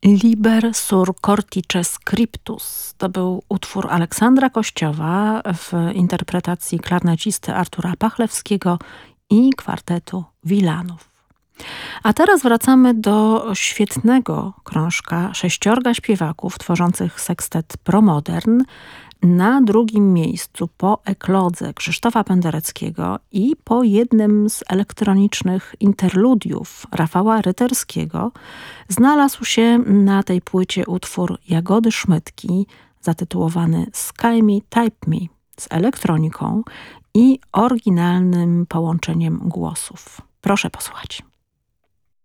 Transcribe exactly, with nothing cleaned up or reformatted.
Liber sur cortice scriptus to był utwór Aleksandra Kościowa w interpretacji klarnecisty Artura Pachlewskiego i kwartetu Wilanów. A teraz wracamy do świetnego krążka sześciorga śpiewaków tworzących sekstet Promodern. Na drugim miejscu po eklodze Krzysztofa Pendereckiego i po jednym z elektronicznych interludiów Rafała Ryterskiego znalazł się na tej płycie utwór Jagody Szmytki zatytułowany Sky Me, Type Me z elektroniką i oryginalnym połączeniem głosów. Proszę posłuchać.